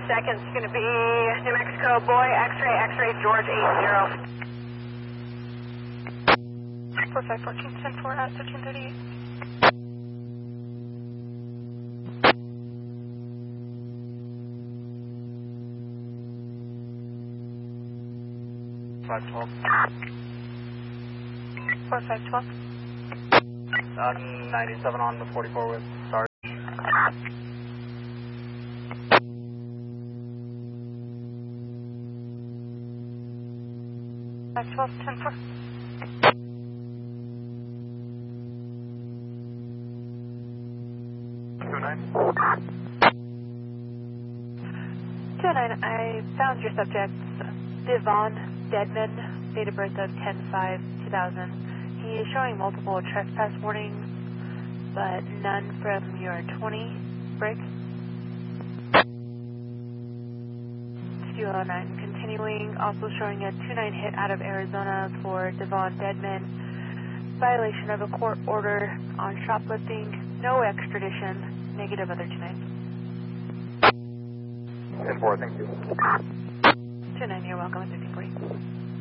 seconds. It's going to be New Mexico boy, X-ray, X-ray, George 80. 4514, 10-4 at 1338. Five 12. 4512. 97 on the 44 with Sarge. Five 12, 10-4. 209, I found your subject, Devon Deadman, date of birth of 10/5/2000. He is showing multiple trespass warnings, but none from your 20 break. 209, continuing, also showing a 29 hit out of Arizona for Devon Deadman. Violation of a court order on shoplifting, no extradition, negative other 29. 10-4, thank you. 29, you're welcome at 1540.